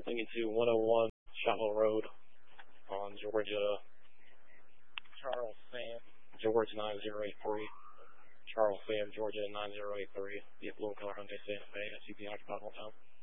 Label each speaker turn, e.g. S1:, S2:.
S1: Taking to 101 Shotwell Road on Georgia. Charles Sam, Georgia 9083. Charles Sam, Georgia 9083. The blue color Hyundai Santa Fe, SUV occupied all time.